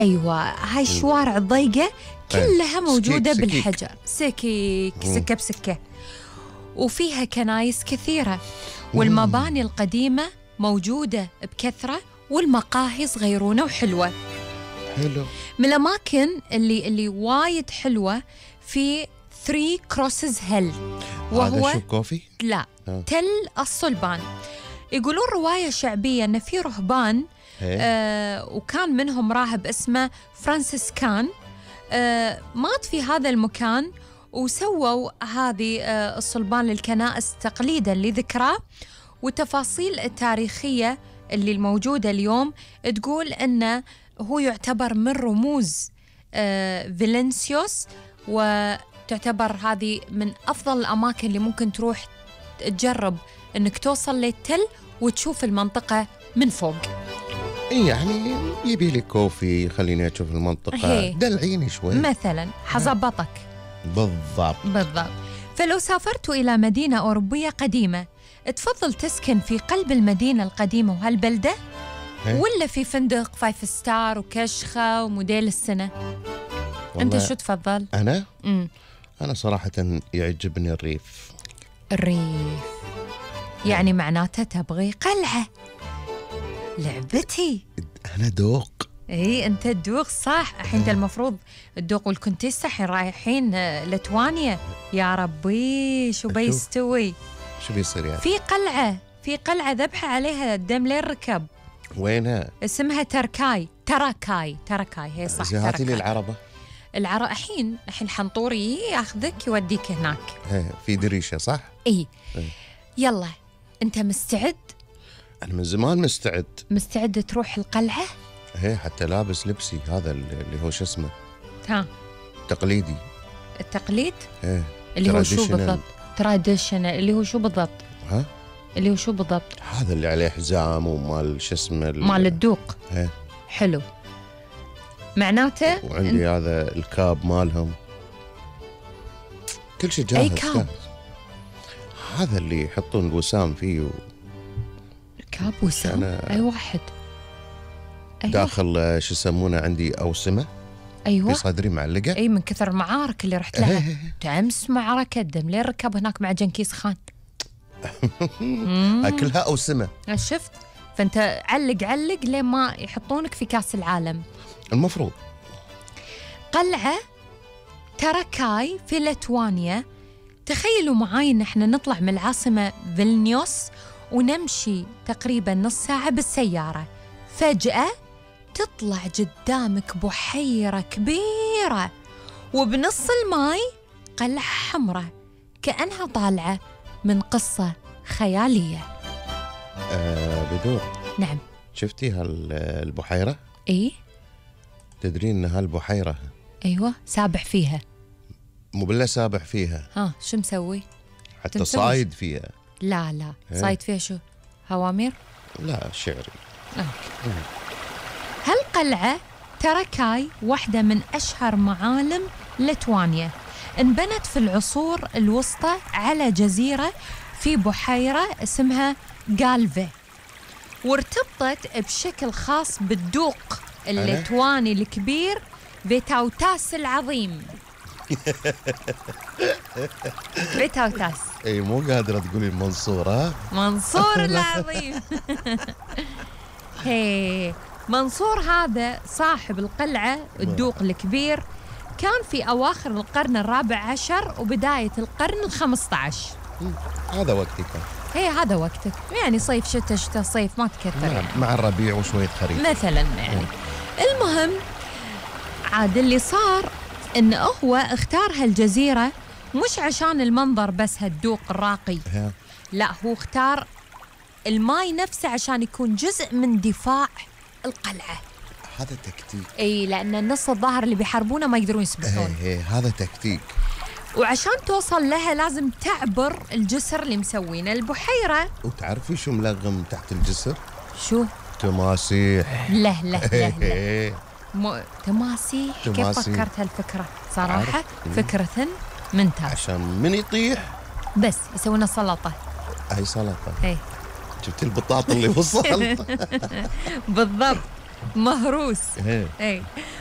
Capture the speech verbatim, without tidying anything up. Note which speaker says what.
Speaker 1: أيوة، هاي الشوارع الضيقة كلها موجودة
Speaker 2: سكيك
Speaker 1: بالحجر. سكيك سكة بسكة. وفيها كنايس كثيرة، والمباني القديمة موجودة بكثرة، والمقاهي صغيرونة وحلوة.
Speaker 2: حلو.
Speaker 1: من الأماكن اللي اللي وايد حلوة في ثري كروسز هيل، وهو
Speaker 2: هذا شو كوفي؟
Speaker 1: لا
Speaker 2: آه.
Speaker 1: تل الصلبان. يقولون رواية شعبية أن في رهبان آه وكان منهم راهب اسمه فرانسيسكان آه مات في هذا المكان، وسووا هذه آه الصلبان للكنائس تقليدا لذكراه. والتفاصيل التاريخية اللي الموجودة اليوم تقول أنه هو يعتبر من رموز آه فيلنسيوس، وتعتبر هذه من أفضل الأماكن اللي ممكن تروح تجرب أنك توصل للتل وتشوف المنطقة من فوق.
Speaker 2: يعني يبي لي كوفي، خليني أشوف المنطقة،
Speaker 1: هي.
Speaker 2: دلعيني شوي
Speaker 1: مثلا حزبطك.
Speaker 2: بالضبط
Speaker 1: بالضبط. فلو سافرت إلى مدينة أوروبية قديمة، تفضل تسكن في قلب المدينة القديمة وهالبلدة،
Speaker 2: هي.
Speaker 1: ولا في فندق فايف ستار وكشخة وموديل السنة؟ أنت شو تفضل؟
Speaker 2: أنا؟
Speaker 1: مم.
Speaker 2: أنا صراحة يعجبني الريف.
Speaker 1: الريف يعني معناته تبغي قلعة. لعبتي.
Speaker 2: أنا دوق.
Speaker 1: اي انت تدوق صح. الحين انت المفروض تدوق والكونتيستا. الحين رايحين لتوانيا. يا ربي شو بيستوي.
Speaker 2: شو بيصير يعني؟
Speaker 1: في قلعة في قلعة ذبحة عليها الدم لين ركب.
Speaker 2: وينها؟
Speaker 1: اسمها تركاي تركاي تركاي هي صح.
Speaker 2: هاتي لي العربة.
Speaker 1: العرب الحين الحين حنطوري ياخذك يوديك هناك.
Speaker 2: هي. في دريشة صح؟
Speaker 1: اي
Speaker 2: هي.
Speaker 1: يلا انت مستعد؟
Speaker 2: أنا من زمان مستعد.
Speaker 1: مستعد تروح القلعة؟
Speaker 2: هي حتى لابس لبسي هذا اللي هو شو اسمه
Speaker 1: ها
Speaker 2: تقليدي.
Speaker 1: التقليد
Speaker 2: ايه
Speaker 1: اللي هو شو
Speaker 2: traditional.
Speaker 1: بالضبط؟ تراديشنال اللي هو شو بالضبط؟
Speaker 2: ها؟
Speaker 1: اللي هو شو بالضبط؟
Speaker 2: هذا اللي عليه حزام ومال شو اسمه ال-
Speaker 1: مال الدوق.
Speaker 2: ايه.
Speaker 1: حلو. معناته
Speaker 2: وعندي هذا الكاب مالهم، كل شيء جاهز.
Speaker 1: أي كاب؟
Speaker 2: جاهز. هذا اللي يحطون الوسام فيه و...
Speaker 1: كاب وسام.
Speaker 2: أنا-
Speaker 1: اي واحد. أيوة.
Speaker 2: داخل آه، شو يسمونه عندي أوسمة
Speaker 1: ايوه
Speaker 2: في صدري معلقة.
Speaker 1: اي من كثر المعارك اللي رحت لها. امس معركه دم لين ركب هناك مع جنكيز خان. مم.
Speaker 2: كلها أوسمة.
Speaker 1: شفت؟ فانت علق علق لين ما يحطونك في كاس العالم.
Speaker 2: المفروض.
Speaker 1: قلعه تركاي في لتوانيا. تخيلوا معاي ان احنا نطلع من العاصمه فيلنيوس ونمشي تقريبا نص ساعه بالسياره، فجاه تطلع قدامك بحيره كبيره، وبنص الماي قلعه حمراء كانها طالعه من قصه خياليه.
Speaker 2: آه بدور.
Speaker 1: نعم.
Speaker 2: شفتي هالبحيرة؟
Speaker 1: ايه
Speaker 2: تدرين ان هالبحيرة
Speaker 1: ايوه سابح فيها.
Speaker 2: مو بالله سابح فيها،
Speaker 1: ها شو مسوي؟
Speaker 2: حتى
Speaker 1: تمسوي؟
Speaker 2: صايد فيها.
Speaker 1: لا لا
Speaker 2: إيه.
Speaker 1: صايد فيها شو؟ هوامير؟
Speaker 2: لا شعري.
Speaker 1: أوكي. هالقلعة تركاي واحدة من أشهر معالم لتوانيا، انبنت في العصور الوسطى على جزيرة في بحيرة اسمها غالفي، وارتبطت بشكل خاص بالدوق اللتواني الكبير فيتاوتاس العظيم. فيتاوتاس.
Speaker 2: اي مو قادرة تقولي المنصور. ها
Speaker 1: منصور العظيم. هي منصور هذا صاحب القلعة الدوق الكبير، كان في أواخر القرن الرابع عشر وبداية القرن الخمسة عشر.
Speaker 2: هذا وقتي كان.
Speaker 1: هي هذا وقتك يعني صيف شتاء شتاء صيف ما تكثر يعني.
Speaker 2: مع, مع الربيع وشوية خريف
Speaker 1: مثلا يعني. المهم عاد اللي صار إن هو اختار هالجزيرة مش عشان المنظر بس هالدوق الراقي،
Speaker 2: ها.
Speaker 1: لا هو اختار الماي نفسه عشان يكون جزء من دفاع القلعة.
Speaker 2: هذا تكتيك.
Speaker 1: اي لأن النص الظاهر اللي بيحاربونه ما يقدرون يسبحون.
Speaker 2: ايه ايه هذا تكتيك.
Speaker 1: وعشان توصل لها لازم تعبر الجسر اللي مسوينه البحيرة.
Speaker 2: وتعرفي شو ملغم تحت الجسر؟
Speaker 1: شو؟
Speaker 2: تماسيح.
Speaker 1: لا لا لا, لا.
Speaker 2: إيه.
Speaker 1: م... تماسيح. كيف
Speaker 2: تماسيح.
Speaker 1: فكرت هالفكرة صراحة؟
Speaker 2: عارف.
Speaker 1: فكرة ممتازة.
Speaker 2: عشان من يطيح
Speaker 1: بس يسوون سلطة.
Speaker 2: هاي سلطة.
Speaker 1: اي
Speaker 2: جبت البطاطا اللي في السلطة.
Speaker 1: بالضبط. مهروس.
Speaker 2: إيه.
Speaker 1: اي